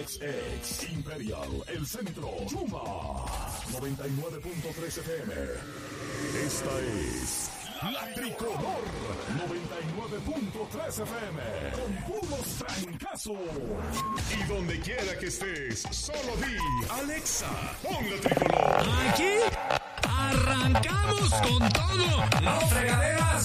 XX, Imperial, El Centro, Chuma, 99.3 FM. Esta es La Tricolor, 99.3 FM, con puros trancazos. Y donde quiera que estés, solo di, Alexa, pon La Tricolor. Aquí arrancamos con todo. No fregaderas.